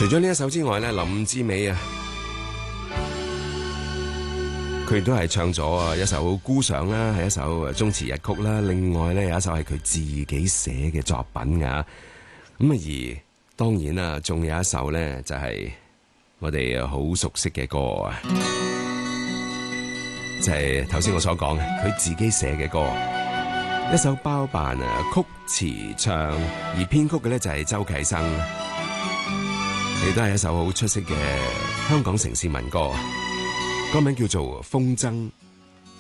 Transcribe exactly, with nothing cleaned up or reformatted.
除咗呢一首之外咧，林志美啊，佢亦都係唱咗啊一首《孤想》啦，係一首中詞日曲啦。另外咧有一首係佢自己寫嘅作品噶。咁啊而當然啦，仲有一首咧就係我哋好熟悉嘅歌啊，就係頭先我所講嘅佢自己寫嘅歌，一首包辦啊曲詞唱，而編曲嘅咧就係周啟生。亦都係一首好出色嘅香港城市民歌，歌名叫做《風箏》。